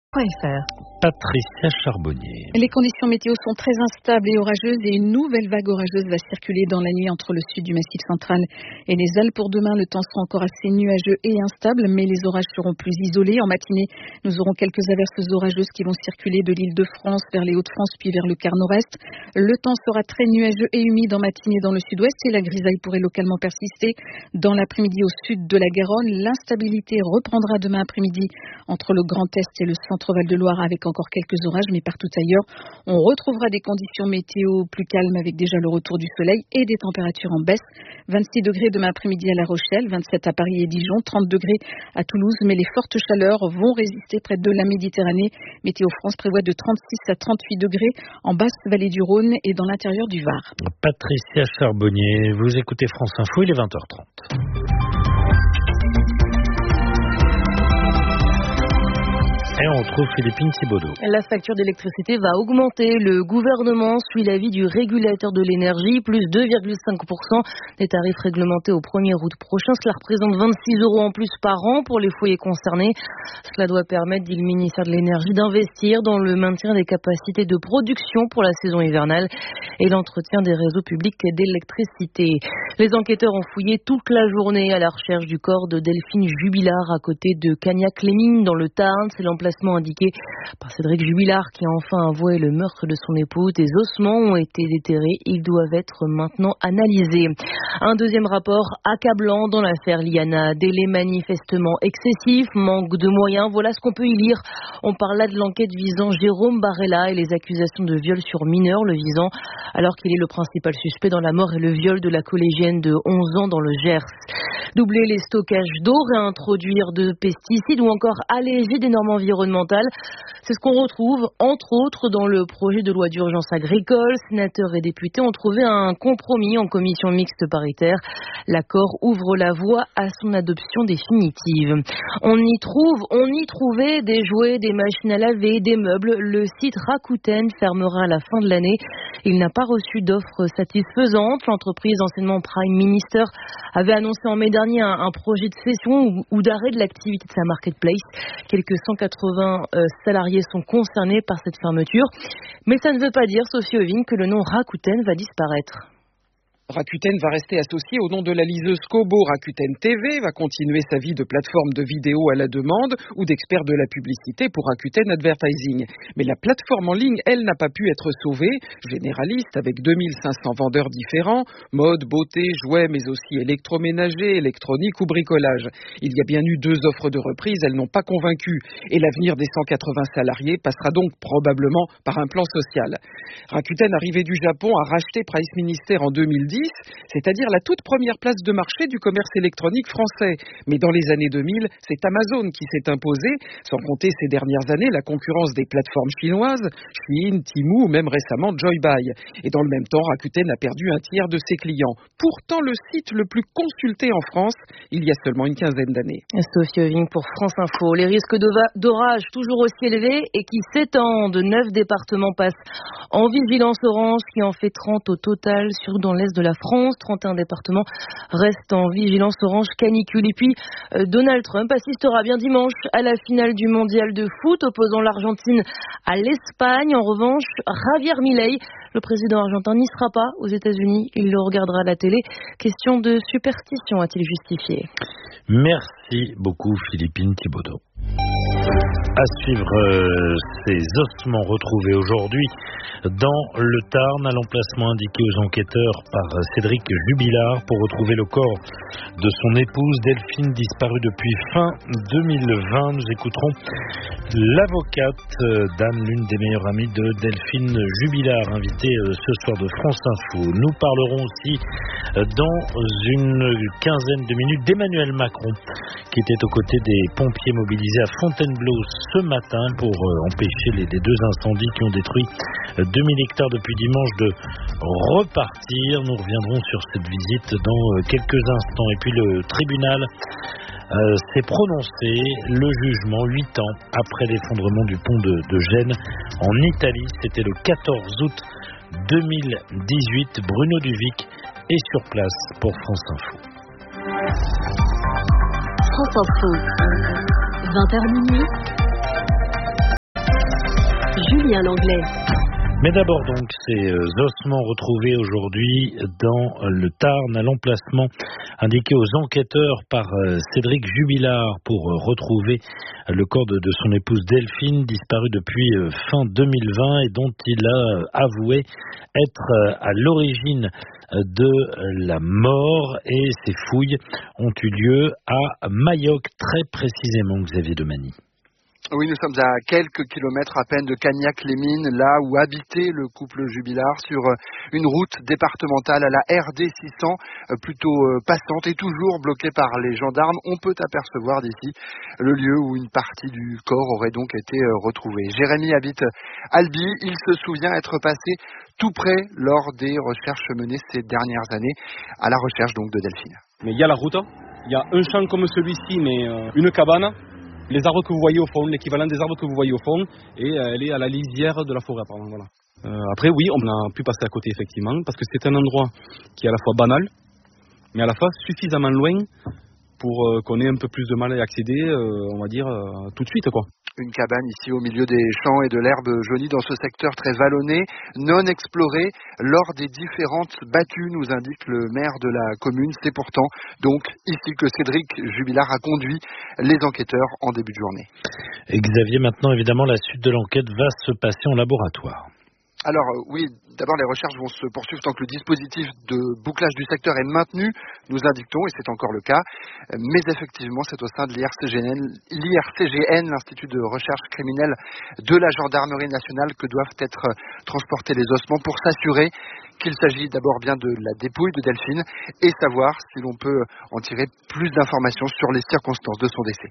Patricia Charbonnier. Les conditions météo sont très instables et orageuses et une nouvelle vague orageuse va circuler dans la nuit entre le sud du Massif central et les Alpes. Pour demain, le temps sera encore assez nuageux et instable, mais les orages seront plus isolés. En matinée, nous aurons quelques averses orageuses qui vont circuler de l'Île-de-France vers les Hauts-de-France puis vers le quart nord-est. Le temps sera très nuageux et humide en matinée dans le sud-ouest et la grisaille pourrait localement persister. Dans l'après-midi au sud de la Garonne, l'instabilité reprendra demain après-midi entre le Grand Est et le centre-Val de Loire avec encore quelques orages, mais partout ailleurs, on retrouvera des conditions météo plus calmes avec déjà le retour du soleil et des températures en baisse. 26 degrés demain après-midi à La Rochelle, 27 à Paris et Dijon, 30 degrés à Toulouse, mais les fortes chaleurs vont résister près de la Méditerranée. Météo France prévoit de 36 à 38 degrés en basse vallée du Rhône et dans l'intérieur du Var. Patricia Charbonnier, vous écoutez France Info, il est 20h30. Et on retrouve Philippine Thibaudot. La facture d'électricité va augmenter. Le gouvernement suit l'avis du régulateur de l'énergie, plus 2,5% des tarifs réglementés au 1er août prochain. Cela représente 26 € en plus par an pour les foyers concernés. Cela doit permettre, dit le ministère de l'Énergie, d'investir dans le maintien des capacités de production pour la saison hivernale et l'entretien des réseaux publics d'électricité. Les enquêteurs ont fouillé toute la journée à la recherche du corps de Delphine Jubilard à côté de Cagnac-les-Mines dans le Tarn. C'est l'emplacement indiqué par Cédric Jubilard qui a enfin avoué le meurtre de son épouse. Des ossements ont été déterrés. Ils doivent être maintenant analysés. Un deuxième rapport accablant dans l'affaire Liana. Délai manifestement excessif, manque de moyens. Voilà ce qu'on peut y lire. On parle là de l'enquête visant Jérôme Barella et les accusations de viol sur mineur, le visant alors qu'il est le principal suspect dans la mort et le viol de la collégienne de 11 ans dans le Gers. Doubler les stockages d'eau, réintroduire de pesticides ou encore alléger des normes environnementales. C'est ce qu'on retrouve, entre autres, dans le projet de loi d'urgence agricole. Sénateurs et députés ont trouvé un compromis en commission mixte paritaire. L'accord ouvre la voie à son adoption définitive. On y trouvait des jouets, des machines à laver, des meubles. Le site Rakuten fermera à la fin de l'année. Il n'a pas reçu d'offres satisfaisantes. L'entreprise, anciennement Prime Minister, avait annoncé en mai dernier un projet de cession ou d'arrêt de l'activité de sa marketplace. Quelques 180 salariés sont concernés par cette fermeture. Mais ça ne veut pas dire, Sophie Oving, que le nom Rakuten va disparaître. Rakuten va rester associé au nom de la liseuse Kobo. Rakuten TV va continuer sa vie de plateforme de vidéo à la demande ou d'expert de la publicité pour Rakuten Advertising. Mais la plateforme en ligne, elle, n'a pas pu être sauvée. Généraliste avec 2500 vendeurs différents, mode, beauté, jouets, mais aussi électroménager, électronique ou bricolage. Il y a bien eu 2 offres de reprise, elles n'ont pas convaincu. Et l'avenir des 180 salariés passera donc probablement par un plan social. Rakuten, arrivé du Japon, a racheté Price Minister en 2010, c'est-à-dire la toute première place de marché du commerce électronique français. Mais dans les années 2000, c'est Amazon qui s'est imposé, sans compter ces dernières années la concurrence des plateformes chinoises, Shein, Temu ou même récemment Joybuy. Et dans le même temps, Rakuten a perdu un tiers de ses clients. Pourtant, le site le plus consulté en France, il y a seulement une quinzaine d'années. Sophie Oving pour France Info. Les risques d'orage toujours aussi élevés et qui s'étendent. 9 départements passent en vigilance orange, qui en fait 30 au total, surtout dans l'est de la France. 31 départements restent en vigilance orange canicule. Et puis, Donald Trump assistera bien dimanche à la finale du mondial de foot opposant l'Argentine à l'Espagne. En revanche, Javier Milei, le président argentin, n'y sera pas aux États-Unis. Il le regardera à la télé. Question de superstition, a-t-il justifié. Merci beaucoup, Philippine Thibaudot. À suivre ces ossements retrouvés aujourd'hui dans le Tarn, à l'emplacement indiqué aux enquêteurs par Cédric Jubilard pour retrouver le corps de son épouse Delphine, disparue depuis fin 2020. Nous écouterons l'avocate d'Anne, l'une des meilleures amies de Delphine Jubilard, invitée ce soir de France Info. Nous parlerons aussi dans une quinzaine de minutes d'Emmanuel Macron, qui était aux côtés des pompiers mobilisés à Fontainebleau ce matin pour empêcher les 2 incendies qui ont détruit 2000 hectares depuis dimanche de repartir. Nous reviendrons sur cette visite dans quelques instants. Et puis le tribunal s'est prononcé, le jugement 8 ans après l'effondrement du pont de Gênes en Italie. C'était le 14 août 2018. Bruno Duvic est sur place pour France Info. France Info, 20h minuit. Julien Langlais. Mais d'abord donc ces ossements retrouvés aujourd'hui dans le Tarn à l'emplacement indiqué aux enquêteurs par Cédric Jubilard pour retrouver le corps de son épouse Delphine, disparue depuis fin 2020 et dont il a avoué être à l'origine de la mort. Et ces fouilles ont eu lieu à Mayoc, très précisément, Xavier Demany. Oui, nous sommes à quelques kilomètres à peine de Cagnac-les-Mines, là où habitait le couple Jubilard, sur une route départementale à la RD 600, plutôt passante et toujours bloquée par les gendarmes. On peut apercevoir d'ici le lieu où une partie du corps aurait donc été retrouvée. Jérémy habite Albi, il se souvient être passé tout près lors des recherches menées ces dernières années, à la recherche donc de Delphine. Mais il y a la route, il y a un champ comme celui-ci, mais une cabane. Les arbres que vous voyez au fond, l'équivalent des arbres que vous voyez au fond, et elle est à la lisière de la forêt, apparemment. Voilà. Après, oui, on a pu passer à côté, effectivement, parce que c'est un endroit qui est à la fois banal, mais à la fois suffisamment loin pour qu'on ait un peu plus de mal à y accéder, on va dire, tout de suite, quoi. Une cabane ici au milieu des champs et de l'herbe jaunie dans ce secteur très vallonné, non exploré lors des différentes battues, nous indique le maire de la commune. C'est pourtant donc ici que Cédric Jubilard a conduit les enquêteurs en début de journée. Et Xavier, maintenant évidemment la suite de l'enquête va se passer en laboratoire. Alors oui, d'abord les recherches vont se poursuivre tant que le dispositif de bouclage du secteur est maintenu, nous indiquons, et c'est encore le cas. Mais effectivement, c'est au sein de l'IRCGN, l'Institut de recherche criminelle de la Gendarmerie nationale, que doivent être transportés les ossements pour s'assurer qu'il s'agit d'abord bien de la dépouille de Delphine et savoir si l'on peut en tirer plus d'informations sur les circonstances de son décès.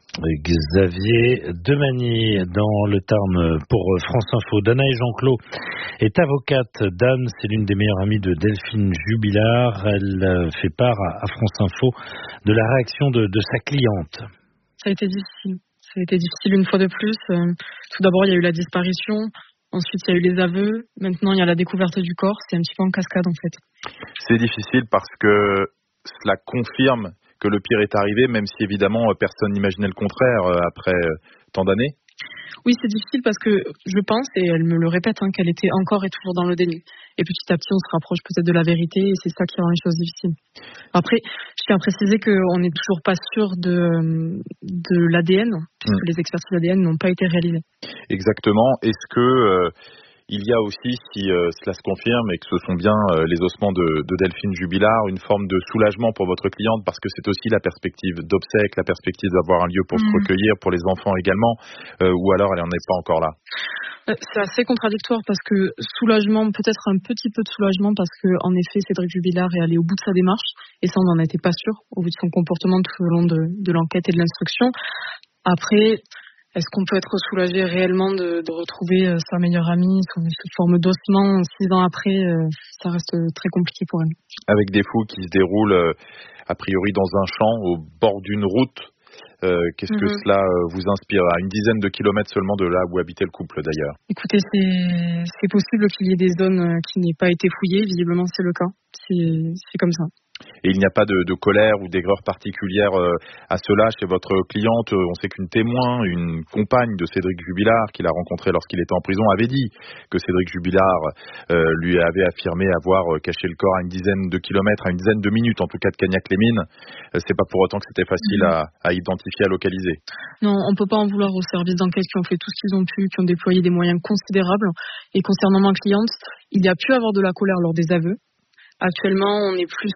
Xavier Demany dans le Tarn pour France Info. Dana et Jean-Claude est avocate. Dan, c'est l'une des meilleures amies de Delphine Jubilard. Elle fait part à France Info de la réaction de sa cliente. Ça a été difficile. Ça a été difficile une fois de plus. Tout d'abord, il y a eu la disparition. Ensuite, il y a eu les aveux. Maintenant, il y a la découverte du corps. C'est un petit peu en cascade, en fait. C'est difficile parce que cela confirme que le pire est arrivé, même si évidemment personne n'imaginait le contraire après tant d'années. Oui, c'est difficile parce que je pense, et elle me le répète, qu'elle était encore et toujours dans le déni. Et petit à petit, on se rapproche peut-être de la vérité et c'est ça qui rend les choses difficiles. Après, je tiens à préciser qu'on n'est toujours pas sûr de l'ADN, puisque les expertises ADN n'ont pas été réalisées. Exactement. Est-ce que il y a aussi, si cela se confirme et que ce sont bien les ossements de Delphine Jubilard, une forme de soulagement pour votre cliente, parce que c'est aussi la perspective d'obsèques, la perspective d'avoir un lieu pour se recueillir, pour les enfants également, ou alors elle n'en est pas encore là? C'est assez contradictoire parce que soulagement, peut-être un petit peu de soulagement parce que en effet Cédric Jubilard est allé au bout de sa démarche et ça on n'en était pas sûr au vu de son comportement tout au long de l'enquête et de l'instruction. Après, est-ce qu'on peut être soulagé réellement de retrouver sa meilleure amie sous forme d'ossement 6 ans après? Ça reste très compliqué pour elle. Avec des fouilles qui se déroulent a priori dans un champ au bord d'une route. Qu'est-ce que cela vous inspire à une dizaine de kilomètres seulement de là où habitait le couple d'ailleurs? Écoutez, c'est possible qu'il y ait des zones qui n'aient pas été fouillées. Visiblement, c'est le cas. C'est comme ça. Et il n'y a pas de colère ou d'aigreur particulière à cela chez votre cliente? On sait qu'une témoin, une compagne de Cédric Jubilard, qu'il a rencontré lorsqu'il était en prison, avait dit que Cédric Jubilard lui avait affirmé avoir caché le corps à une dizaine de kilomètres, à une dizaine de minutes en tout cas de Cagnac-les-Mines. C'est pas pour autant que c'était facile à identifier, à localiser. Non, on peut pas en vouloir aux services d'enquête qui ont fait tout ce qu'ils ont pu, qui ont déployé des moyens considérables. Et concernant ma cliente, il y a pu avoir de la colère lors des aveux. Actuellement, on est plus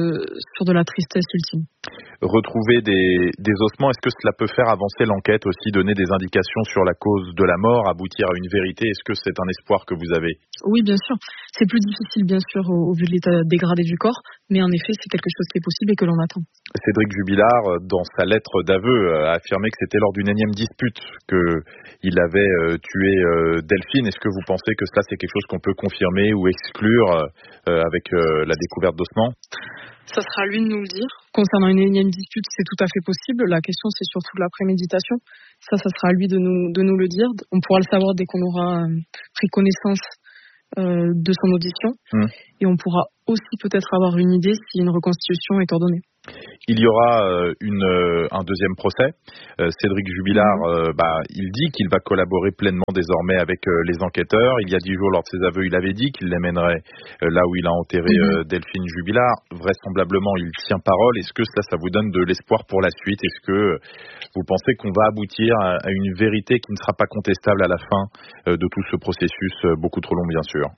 sur de la tristesse ultime. Retrouver des ossements, est-ce que cela peut faire avancer l'enquête aussi, donner des indications sur la cause de la mort, aboutir à une vérité? Est-ce que c'est un espoir que vous avez? Oui, bien sûr. C'est plus difficile, bien sûr, au vu de l'état dégradé du corps, mais en effet, c'est quelque chose qui est possible et que l'on attend. Cédric Jubilard, dans sa lettre d'aveu, a affirmé que c'était lors d'une énième dispute qu'il avait tué Delphine. Est-ce que vous pensez que cela, c'est quelque chose qu'on peut confirmer ou exclure avec la découverte d'ossements? Ça sera à lui de nous le dire. Concernant une énième dispute, c'est tout à fait possible. La question, c'est surtout la préméditation. Ça sera à lui de nous le dire. On pourra le savoir dès qu'on aura pris connaissance de son audition. Et on pourra aussi peut-être avoir une idée si une reconstitution est ordonnée. Il y aura un deuxième procès. Cédric Jubilard, il dit qu'il va collaborer pleinement désormais avec les enquêteurs. Il y a 10 jours, lors de ses aveux, il avait dit qu'il les mènerait là où il a enterré Delphine Jubilard. Vraisemblablement, il tient parole. Est-ce que ça vous donne de l'espoir pour la suite? Est-ce que vous pensez qu'on va aboutir à une vérité qui ne sera pas contestable à la fin de tout ce processus, beaucoup trop long, bien sûr?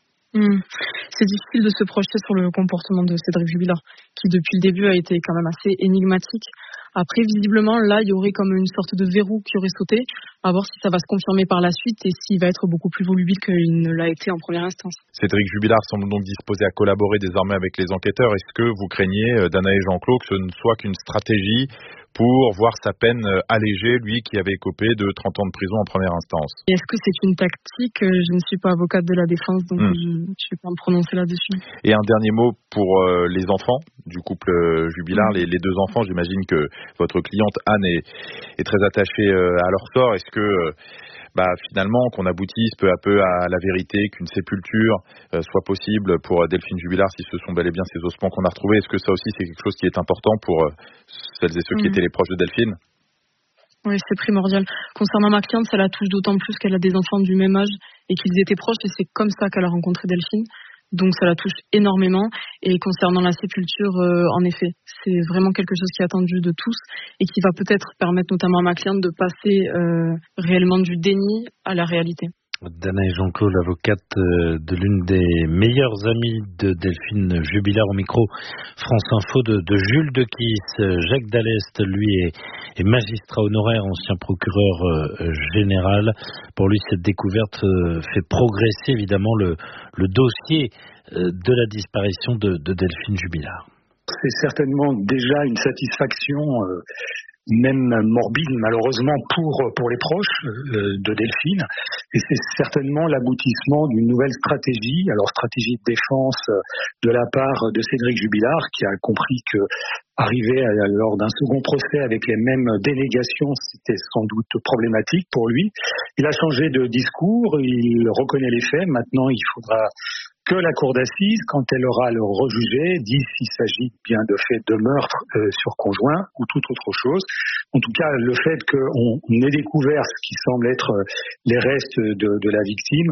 C'est difficile de se projeter sur le comportement de Cédric Jubilard, qui depuis le début a été quand même assez énigmatique. Après, visiblement, là, il y aurait comme une sorte de verrou qui aurait sauté, à voir si ça va se confirmer par la suite et s'il va être beaucoup plus volubile qu'il ne l'a été en première instance. Cédric Jubilard semble donc disposé à collaborer désormais avec les enquêteurs. Est-ce que vous craignez, Dana et Jean-Claude, que ce ne soit qu'une stratégie pour voir sa peine allégée, lui qui avait écopé de 30 ans de prison en première instance? Est-ce que c'est une tactique? Je ne suis pas avocate de la défense, donc je ne vais pas me prononcer là-dessus. Et un dernier mot pour les enfants du couple Jubilard, les deux enfants. J'imagine que votre cliente Anne est très attachée à leur sort. Est-ce que finalement qu'on aboutisse peu à peu à la vérité, qu'une sépulture soit possible pour Delphine Jubilard si ce sont bel et bien ces ossements qu'on a retrouvés? Est-ce que ça aussi c'est quelque chose qui est important pour celles et ceux qui étaient les proches de Delphine? Oui, c'est primordial. Concernant ma cliente, ça la touche d'autant plus qu'elle a des enfants du même âge et qu'ils étaient proches, et c'est comme ça qu'elle a rencontré Delphine. Donc ça la touche énormément. Et concernant la sépulture, en effet, c'est vraiment quelque chose qui est attendu de tous et qui va peut-être permettre notamment à ma cliente de passer réellement du déni à la réalité. Dana et Jean-Claude, avocate de l'une des meilleures amies de Delphine Jubilard, au micro France Info de Jules Dequisse. Jacques Dallest, lui, est magistrat honoraire, ancien procureur général. Pour lui, cette découverte fait progresser évidemment le dossier de la disparition de Delphine Jubilard. C'est certainement déjà une satisfaction même morbide malheureusement pour les proches de Delphine, et c'est certainement l'aboutissement d'une nouvelle stratégie, alors stratégie de défense de la part de Cédric Jubilard, qui a compris que arriver lors d'un second procès avec les mêmes dénégations, c'était sans doute problématique pour lui. Il a changé de discours, il reconnaît les faits, maintenant il faudra que la cour d'assises, quand elle aura le rejugé, dise s'il s'agit bien de faits de meurtre sur conjoint ou toute autre chose. En tout cas, le fait qu'on ait découvert ce qui semble être les restes de la victime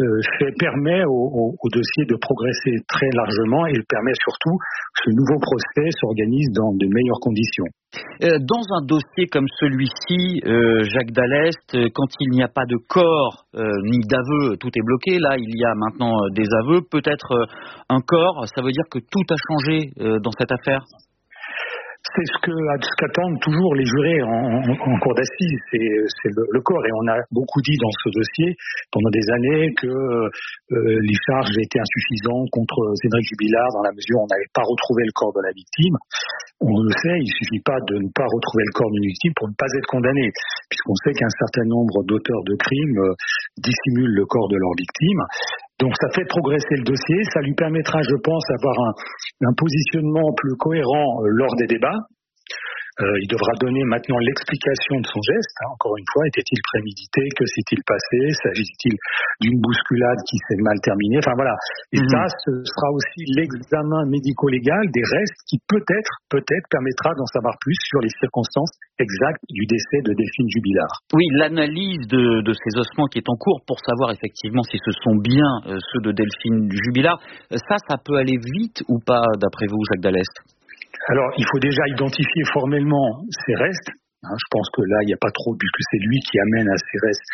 permet au dossier de progresser très largement, et permet surtout que ce nouveau procès s'organise dans de meilleures conditions. Dans un dossier comme celui-ci, Jacques Dallest, quand il n'y a pas de corps ni d'aveu, tout est bloqué. Là, il y a maintenant des aveux, peut-être un corps. Ça veut dire que tout a changé dans cette affaire? C'est ce qu'attendent toujours les jurés en cour d'assises, c'est le corps. Et on a beaucoup dit dans ce dossier pendant des années que les charges étaient insuffisantes contre Cédric Jubilard dans la mesure où on n'avait pas retrouvé le corps de la victime. On le sait, il ne suffit pas de ne pas retrouver le corps d'une victime pour ne pas être condamné, puisqu'on sait qu'un certain nombre d'auteurs de crimes dissimulent le corps de leur victime. Donc ça fait progresser le dossier, ça lui permettra, je pense, d'avoir un positionnement plus cohérent lors des débats. Il devra donner maintenant l'explication de son geste. Encore une fois, était-il prémédité? Que s'est-il passé? S'agit-il d'une bousculade qui s'est mal terminée? Enfin voilà. Et ça, ce sera aussi l'examen médico-légal des restes qui peut-être permettra d'en savoir plus sur les circonstances exactes du décès de Delphine Jubilard. Oui, l'analyse de ces ossements qui est en cours pour savoir effectivement si ce sont bien ceux de Delphine Jubilard, ça peut aller vite ou pas d'après vous, Jacques Dallest? Alors, il faut déjà identifier formellement ces restes. Je pense que là, il n'y a pas trop, puisque c'est lui qui amène à ces restes.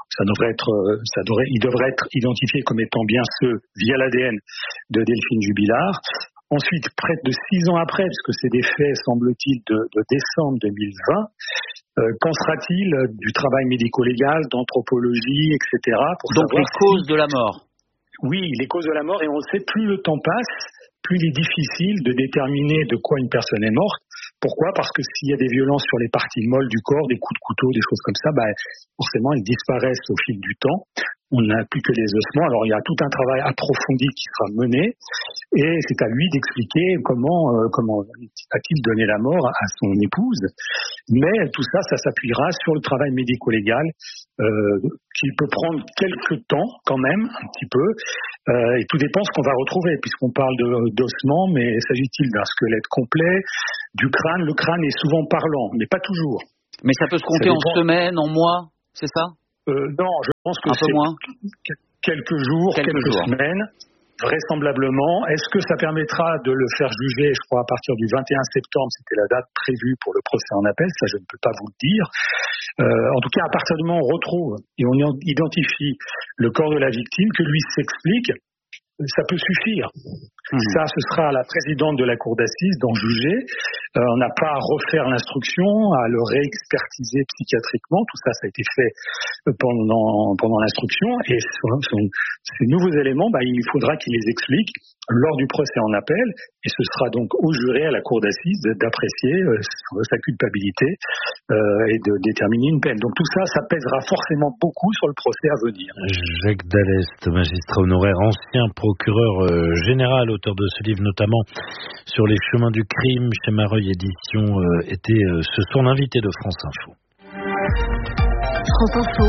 Il devrait être identifié comme étant bien ceux via l'ADN de Delphine Jubilard. Ensuite, près de 6 ans après, puisque c'est des faits, semble-t-il, de décembre 2020, qu'en sera-t-il du travail médico-légal, d'anthropologie, etc. Donc les causes de la mort. Oui, les causes de la mort, et on le sait, plus le temps passe, plus il est difficile de déterminer de quoi une personne est morte. Pourquoi? Parce que s'il y a des violences sur les parties molles du corps, des coups de couteau, des choses comme ça, forcément elles disparaissent au fil du temps. On n'a plus que les ossements. Alors il y a tout un travail approfondi qui sera mené. et c'est à lui d'expliquer comment a-t-il donné la mort à son épouse. Mais tout ça s'appuiera sur le travail médico-légal qui peut prendre quelques temps quand même, un petit peu, et tout dépend ce qu'on va retrouver, puisqu'on parle d'ossements, mais s'agit-il d'un squelette complet, du crâne? Le crâne est souvent parlant, mais pas toujours. Mais ça peut se compter en semaines, en mois, c'est ça? Non, je pense que c'est moins. Quelques jours, quelques semaines. Vraisemblablement. Est-ce que ça permettra de le faire juger, je crois, à partir du 21 septembre, c'était la date prévue pour le procès en appel, ça je ne peux pas vous le dire. En tout cas, à partir du moment où on retrouve et on identifie le corps de la victime, que lui s'explique, ça peut suffire. Ça, ce sera à la présidente de la cour d'assises d'en juger. On n'a pas à refaire l'instruction, à le réexpertiser psychiatriquement. Tout ça, ça a été fait pendant l'instruction. Et ces nouveaux éléments, il faudra qu'il les explique lors du procès en appel. Et ce sera donc au juré, à la cour d'assises, d'apprécier sa culpabilité et de déterminer une peine. Donc tout ça, ça pèsera forcément beaucoup sur le procès à venir. Jacques Dallest, magistrat honoraire, ancien procureur général, auteur de ce livre notamment sur les chemins du crime chez Mareuil Éditions, était ce soir l'invité de France Info. France Info,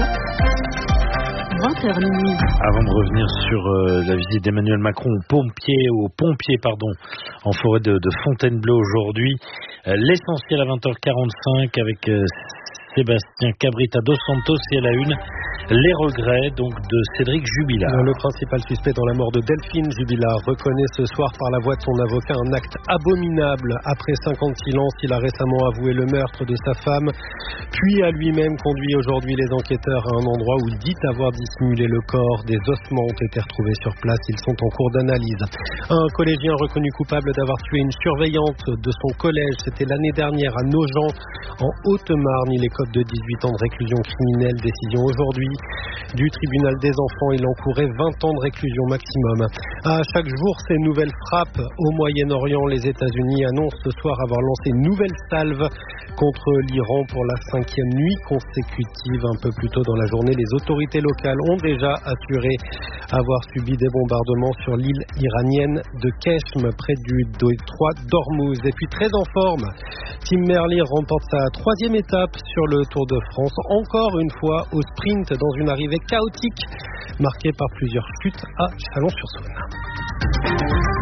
20h minuit. Avant de revenir sur la visite d'Emmanuel Macron aux pompiers en forêt de Fontainebleau aujourd'hui, l'essentiel à 20h45 avec Sébastien Cabrita dos Santos et à la une, les regrets donc de Cédric Jubilard. Le principal suspect dans la mort de Delphine Jubilard reconnaît ce soir par la voix de son avocat un acte abominable. Après 5 ans de silence, il a récemment avoué le meurtre de sa femme, puis a lui-même conduit aujourd'hui les enquêteurs à un endroit où il dit avoir dissimulé le corps. Des ossements ont été retrouvés sur place, ils sont en cours d'analyse. Un collégien reconnu coupable d'avoir tué une surveillante de son collège, c'était l'année dernière à Nogent, en Haute-Marne. Il écope de 18 ans de réclusion criminelle, décision aujourd'hui du tribunal des enfants. Il encourait 20 ans de réclusion maximum. À chaque jour, ces nouvelles frappes au Moyen-Orient. Les États-Unis annoncent ce soir avoir lancé une nouvelle salve contre l'Iran pour la 5e nuit consécutive. Un peu plus tôt dans la journée, les autorités locales ont déjà assuré avoir subi des bombardements sur l'île iranienne de Keshm, près du détroit d'Ormuz. Et puis très en forme, Tim Merlier remporte sa 3e étape sur le Tour de France, encore une fois au sprint dans une arrivée chaotique marquée par plusieurs chutes à Chalon-sur-Saône.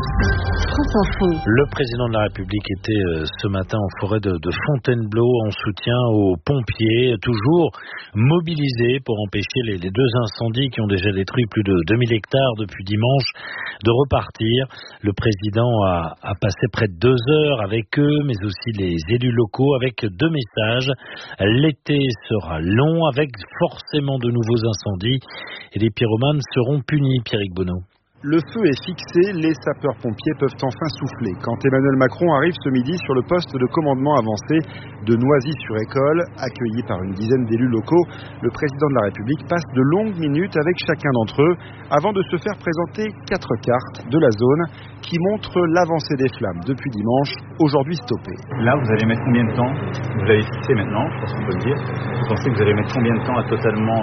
Le président de la République était ce matin en forêt de Fontainebleau en soutien aux pompiers, toujours mobilisés pour empêcher les 2 incendies qui ont déjà détruit plus de 2000 hectares depuis dimanche de repartir. Le président a passé près de 2 heures avec eux, mais aussi les élus locaux, avec 2 messages. L'été sera long, avec forcément de nouveaux incendies, et les pyromanes seront punis, Pierrick Bonneau. Le feu est fixé, les sapeurs-pompiers peuvent enfin souffler. Quand Emmanuel Macron arrive ce midi sur le poste de commandement avancé de Noisy-sur-École, accueilli par une dizaine d'élus locaux, le président de la République passe de longues minutes avec chacun d'entre eux avant de se faire présenter 4 cartes de la zone qui montrent l'avancée des flammes depuis dimanche, aujourd'hui stoppée. Là, vous allez mettre combien de temps? Vous l'avez fixé maintenant, je pense qu'on peut le dire. Vous pensez que vous allez mettre combien de temps à totalement...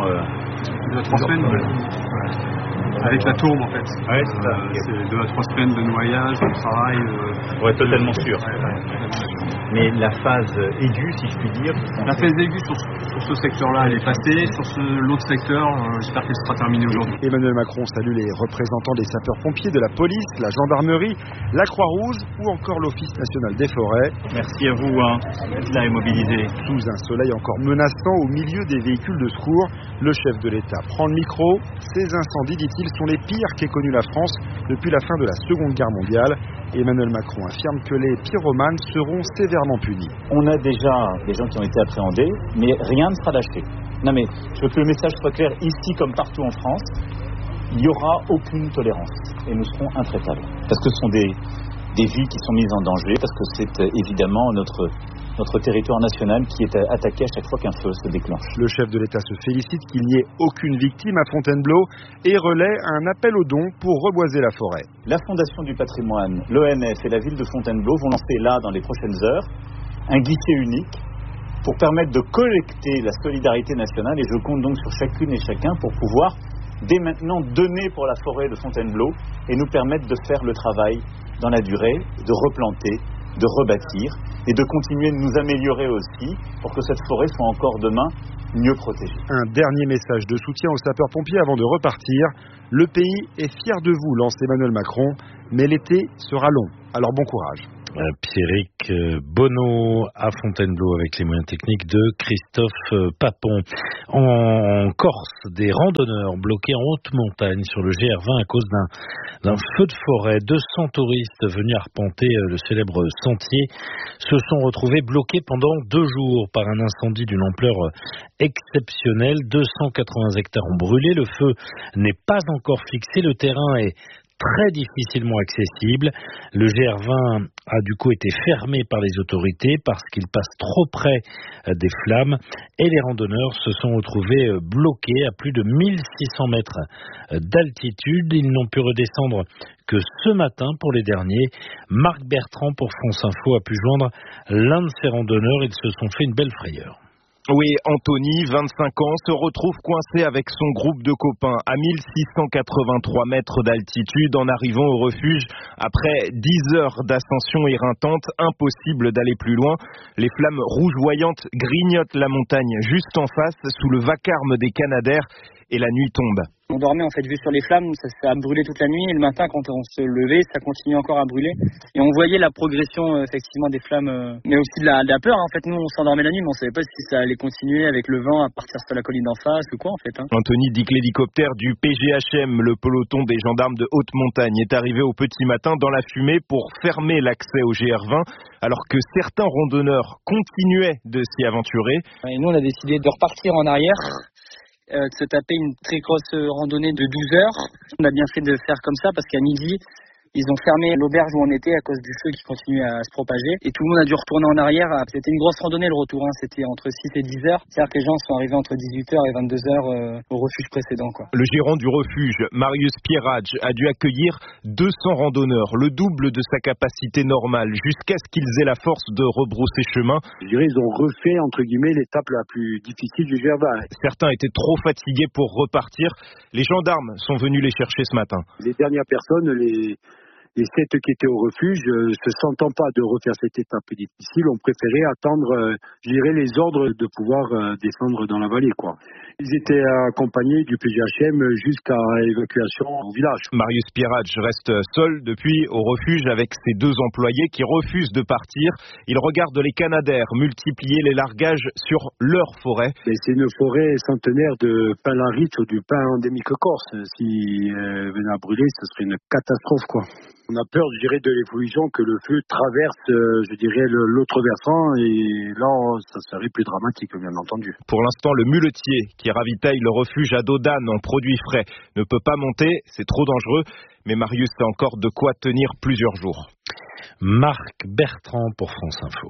3 semaines. Avec la tourbe en fait. Ouais, c'est ça. C'est 2 à 3 semaines de noyage, de travail. Pour être totalement sûr. Mais la phase aiguë, si je puis dire. La phase aiguë sur ce secteur-là, elle est passée. Sur l'autre secteur, j'espère qu'elle sera terminée aujourd'hui. Emmanuel Macron salue les représentants des sapeurs-pompiers, de la police, la gendarmerie, la Croix-Rouge ou encore l'Office national des forêts. Merci à vous d'être là et mobilisé. Sous un soleil encore menaçant au milieu des véhicules de secours, le chef de l'État prend le micro. Ces incendies, dit-il, sont les pires qu'ait connu la France depuis la fin de la Seconde Guerre mondiale. Emmanuel Macron affirme que les pyromanes seront sévèrement punis. On a déjà des gens qui ont été appréhendés, mais rien ne sera lâché. Non mais, je veux que le message soit clair, ici comme partout en France, il n'y aura aucune tolérance et nous serons intraitables. Parce que ce sont des vies qui sont mises en danger, parce que c'est évidemment notre territoire national qui est attaqué à chaque fois qu'un feu se déclenche. Le chef de l'État se félicite qu'il n'y ait aucune victime à Fontainebleau et relaie un appel aux dons pour reboiser la forêt. La Fondation du patrimoine, l'ONF et la ville de Fontainebleau vont lancer là, dans les prochaines heures, un guichet unique pour permettre de collecter la solidarité nationale et je compte donc sur chacune et chacun pour pouvoir dès maintenant donner pour la forêt de Fontainebleau et nous permettre de faire le travail dans la durée, de replanter, de rebâtir et de continuer de nous améliorer aussi pour que cette forêt soit encore demain mieux protégée. Un dernier message de soutien aux sapeurs-pompiers avant de repartir. Le pays est fier de vous, lance Emmanuel Macron, mais l'été sera long. Alors bon courage. Pierrick Bonneau à Fontainebleau avec les moyens techniques de Christophe Papon. En Corse, des randonneurs bloqués en haute montagne sur le GR20 à cause d'un feu de forêt. 200 touristes venus arpenter le célèbre sentier se sont retrouvés bloqués pendant 2 jours par un incendie d'une ampleur exceptionnelle. 280 hectares ont brûlé. Le feu n'est pas encore fixé. Le terrain est très difficilement accessible. Le GR20 a du coup été fermé par les autorités parce qu'il passe trop près des flammes et les randonneurs se sont retrouvés bloqués à plus de 1600 mètres d'altitude. Ils n'ont pu redescendre que ce matin pour les derniers. Marc Bertrand pour France Info a pu joindre l'un de ces randonneurs. Ils se sont fait une belle frayeur. Oui, Anthony, 25 ans, se retrouve coincé avec son groupe de copains à 1683 mètres d'altitude en arrivant au refuge. Après 10 heures d'ascension éreintante, impossible d'aller plus loin. Les flammes rougeoyantes grignotent la montagne juste en face sous le vacarme des Canadaires et la nuit tombe. On dormait en fait juste sur les flammes, ça a brûlé toute la nuit et le matin quand on se levait, ça continuait encore à brûler. Et on voyait la progression effectivement des flammes, mais aussi de la peur. En fait, nous on s'endormait la nuit, mais on savait pas si ça allait continuer avec le vent à partir sur la colline d'en face ou quoi en fait. Anthony dit que l'hélicoptère du PGHM, le peloton des gendarmes de haute montagne, est arrivé au petit matin dans la fumée pour fermer l'accès au GR20, alors que certains randonneurs continuaient de s'y aventurer. Et nous on a décidé de repartir en arrière. De se taper une très grosse randonnée de 12 heures. On a bien fait de faire comme ça parce qu'à midi, ils ont fermé l'auberge où on était à cause du feu qui continuait à se propager. Et tout le monde a dû retourner en arrière. C'était une grosse randonnée le retour. C'était entre 6 et 10 heures. C'est-à-dire que les gens sont arrivés entre 18 heures et 22 heures au refuge précédent. Le gérant du refuge, Marius Pierrage, a dû accueillir 200 randonneurs, le double de sa capacité normale, jusqu'à ce qu'ils aient la force de rebrousser chemin. Je dirais ils ont refait, entre guillemets, l'étape la plus difficile du GR20. Certains étaient trop fatigués pour repartir. Les gendarmes sont venus les chercher ce matin. Les dernières personnes, les 7 qui étaient au refuge, se sentant pas de refaire cette étape difficile, ont préféré attendre, je dirais, les ordres de pouvoir descendre dans la vallée, quoi. Ils étaient accompagnés du PGHM jusqu'à évacuation au village. Marius Pierrage reste seul depuis au refuge avec ses 2 employés qui refusent de partir. Il regarde les Canadaires multiplier les largages sur leur forêt. Et c'est une forêt centenaire de pin larite ou du pin endémique corse. Si venait à brûler, ce serait une catastrophe, quoi. On a peur, je dirais, de l'évolution que le feu traverse, je dirais, l'autre versant, et là, ça serait plus dramatique, bien entendu. Pour l'instant, le muletier qui ravitaille le refuge à Dodane en produits frais ne peut pas monter, c'est trop dangereux, mais Marius a encore de quoi tenir plusieurs jours. Marc Bertrand pour France Info.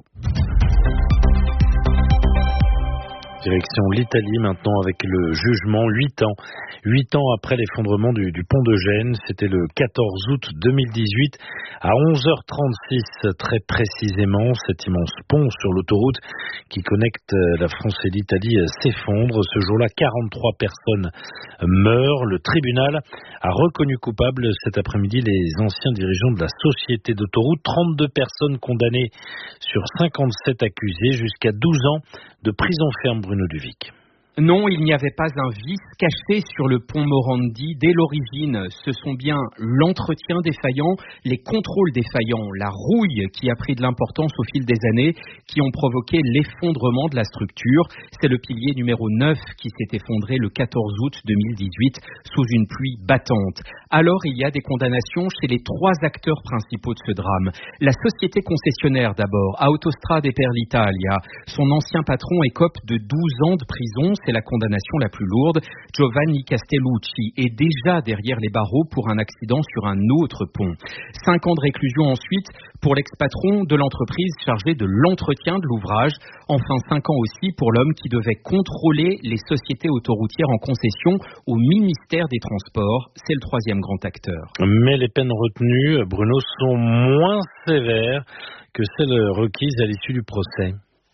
Direction l'Italie maintenant avec le jugement 8 ans après l'effondrement du pont de Gênes. C'était le 14 août 2018 à 11h36 très précisément. Cet immense pont sur l'autoroute qui connecte la France et l'Italie s'effondre. Ce jour-là, 43 personnes meurent. Le tribunal a reconnu coupables cet après-midi les anciens dirigeants de la société d'autoroute. 32 personnes condamnées sur 57 accusés jusqu'à 12 ans de prison ferme. Bruno Duvic. Non, il n'y avait pas un vice caché sur le pont Morandi dès l'origine. Ce sont bien l'entretien défaillant, les contrôles défaillants, la rouille qui a pris de l'importance au fil des années, qui ont provoqué l'effondrement de la structure. C'est le pilier numéro 9 qui s'est effondré le 14 août 2018 sous une pluie battante. Alors, il y a des condamnations chez les 3 acteurs principaux de ce drame. La société concessionnaire d'abord, Autostrade per l'Italia. Son ancien patron écope de 12 ans de prison. C'est la condamnation la plus lourde. Giovanni Castellucci est déjà derrière les barreaux pour un accident sur un autre pont. 5 ans de réclusion ensuite pour l'ex-patron de l'entreprise chargé de l'entretien de l'ouvrage. Enfin 5 ans aussi pour l'homme qui devait contrôler les sociétés autoroutières en concession au ministère des Transports. C'est le 3e grand acteur. Mais les peines retenues, Bruno, sont moins sévères que celles requises à l'issue du procès.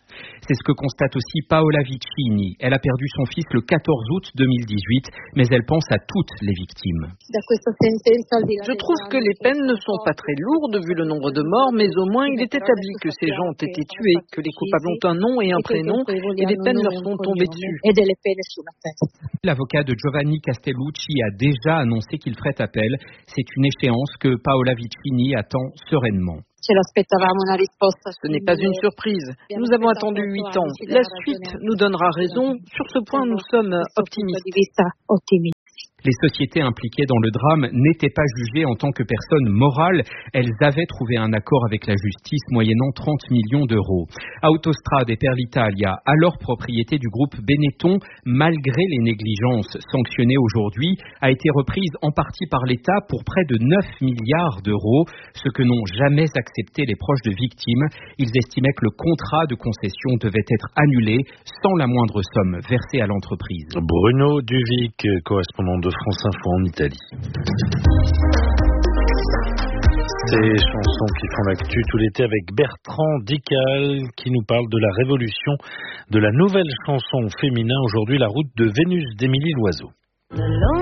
C'est ce que constate aussi Paola Vicini. Elle a perdu son fils le 14 août 2018, mais elle pense à toutes les victimes. Je trouve que les peines ne sont pas très lourdes vu le nombre de morts, mais au moins il est établi que ces gens ont été tués, que les coupables ont un nom et un prénom, et les peines leur sont tombées dessus. L'avocat de Giovanni Castellucci a déjà annoncé qu'il ferait appel. C'est une échéance que Paola Vicini attend sereinement. Ce n'est pas une surprise. Nous avons attendu 8 ans. La suite nous donnera raison. Sur ce point, nous sommes optimistes. Les sociétés impliquées dans le drame n'étaient pas jugées en tant que personnes morales. Elles avaient trouvé un accord avec la justice moyennant 30 millions d'euros. Autostrade et Per l'Italia, alors propriété du groupe Benetton, malgré les négligences sanctionnées aujourd'hui, a été reprise en partie par l'État pour près de 9 milliards d'euros, ce que n'ont jamais accepté les proches de victimes. Ils estimaient que le contrat de concession devait être annulé sans la moindre somme versée à l'entreprise. Bruno Duvic, correspondant de France Info en Italie. Ces chansons qui font l'actu tout l'été avec Bertrand Dical qui nous parle de la révolution de la nouvelle chanson féminin. Aujourd'hui, la route de Vénus d'Émilie Loiseau.